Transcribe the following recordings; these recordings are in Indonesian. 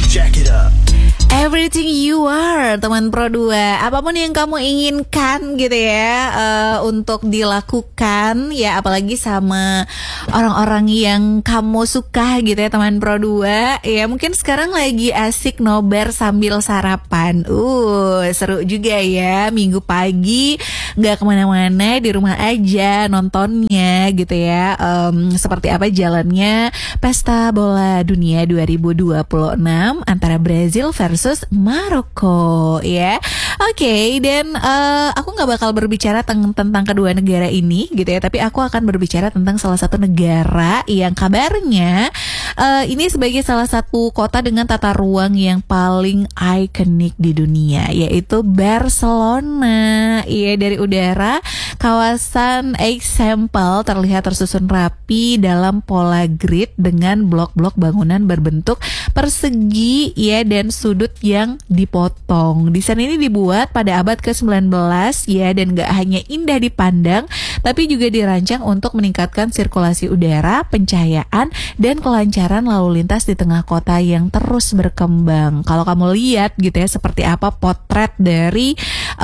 Jack it up. Everything you are, teman Pro 2. Apapun yang kamu inginkan gitu ya, untuk dilakukan ya, apalagi sama orang-orang yang kamu suka gitu ya, teman Pro 2. Ya mungkin sekarang lagi asik nobar sambil sarapan. Seru juga ya, minggu pagi gak kemana-mana, di rumah aja nontonnya gitu ya. Seperti apa jalannya Pesta Bola Dunia 2026 antara Brazil versus Maroko ya. Oke, dan aku gak bakal berbicara tentang kedua negara ini gitu ya, tapi aku akan berbicara tentang salah satu negara yang kabarnya ini sebagai salah satu kota dengan tata ruang yang paling ikonik di dunia, yaitu Barcelona. Iya, dari udara kawasan Eixample terlihat tersusun rapi dalam pola grid dengan blok-blok bangunan berbentuk persegi ya, dan sudut yang dipotong. Desain ini dibuat pada abad ke-19 ya, dan gak hanya indah dipandang tapi juga dirancang untuk meningkatkan sirkulasi udara, pencahayaan, dan kelancaran lalu lintas di tengah kota yang terus berkembang. Kalau kamu lihat gitu ya, seperti apa potret dari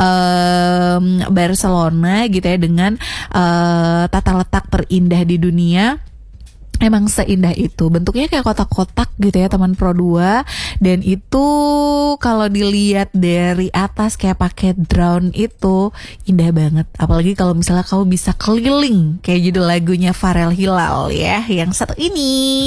Barcelona gitu ya, dengan tata letak terindah di dunia. Emang seindah itu, bentuknya kayak kotak-kotak gitu ya, teman Pro 2. Dan itu kalau dilihat dari atas kayak pakai drone itu indah banget. Apalagi kalau misalnya kamu bisa keliling kayak judul lagunya Farel Hilal ya, yang satu ini.